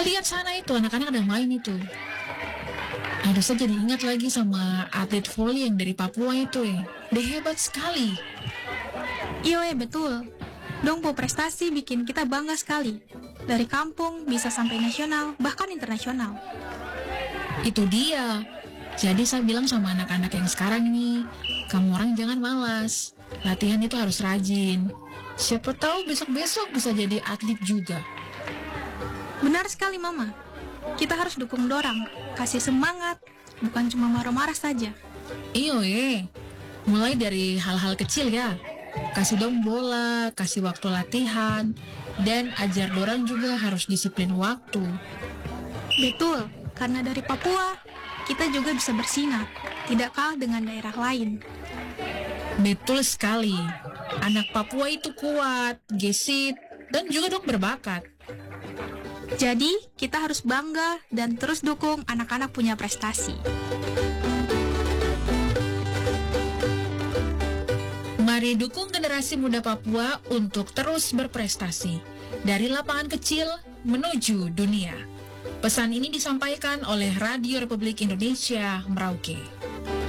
Lihat sana itu, anak-anak ada main itu. Aduh, saya jadi ingat lagi sama atlet voli yang dari Papua itu ya. Dia hebat sekali. Iya, betul. Dong po prestasi bikin kita bangga sekali. Dari kampung bisa sampai nasional, bahkan internasional. Itu dia. Jadi saya bilang sama anak-anak yang sekarang nih, kamu orang jangan malas. Latihan itu harus rajin. Siapa tahu besok-besok bisa jadi atlet juga. Benar sekali, Mama. Kita harus dukung dorang, kasih semangat, bukan cuma marah-marah saja. Iyo mulai dari hal-hal kecil ya. Kasih dong bola, kasih waktu latihan, dan ajar dorang juga harus disiplin waktu. Betul, karena dari Papua, kita juga bisa bersinar, tidak kalah dengan daerah lain. Betul sekali. Anak Papua itu kuat, gesit, dan juga dong berbakat. Jadi, kita harus bangga dan terus dukung anak-anak punya prestasi. Mari dukung generasi muda Papua untuk terus berprestasi. Dari lapangan kecil menuju dunia. Pesan ini disampaikan oleh Radio Republik Indonesia, Merauke.